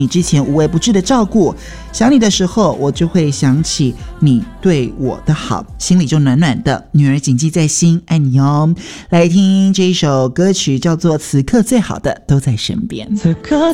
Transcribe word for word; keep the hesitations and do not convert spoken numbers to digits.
你之前无微不至的照顾，想你的时候我就会想起你对我的好，心里就暖暖的。女儿谨记在心，爱你哦。来听这一首歌曲叫做《此刻最好的都在身边》。 此刻